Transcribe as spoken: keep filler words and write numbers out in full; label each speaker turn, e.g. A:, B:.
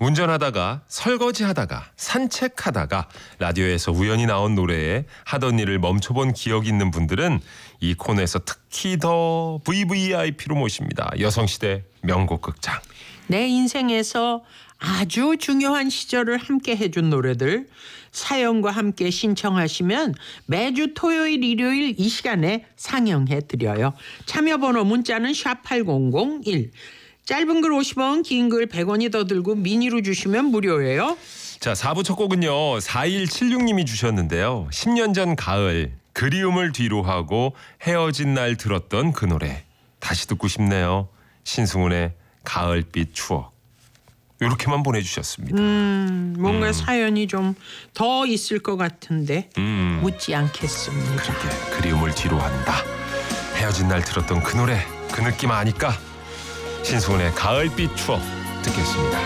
A: 운전하다가 설거지하다가 산책하다가 라디오에서 우연히 나온 노래에 하던 일을 멈춰본 기억이 있는 분들은 이 코너에서 특히 더 브이브이아이피로 모십니다. 여성시대 명곡 극장.
B: 내 인생에서 아주 중요한 시절을 함께 해준 노래들 사연과 함께 신청하시면 매주 토요일 일요일 이 시간에 상영해드려요. 참여번호 문자는 샵 팔공공일, 짧은 글 오십 원, 긴 글 백 원이 더 들고 미니로 주시면 무료예요.
A: 자, 사 부 첫 곡은요 사일칠육 님이 주셨는데요. 십 년 전 가을 그리움을 뒤로 하고 헤어진 날 들었던 그 노래 다시 듣고 싶네요. 신승훈의 가을빛 추억. 이렇게만 보내주셨습니다.
B: 음, 뭔가
A: 음.
B: 사연이 좀 더 있을 것 같은데
A: 음.
B: 묻지 않겠습니다.
A: 그게 그리움을 뒤로 한다. 헤어진 날 들었던 그 노래 그 느낌 아니까 신승훈의 가을빛 추억 듣겠습니다.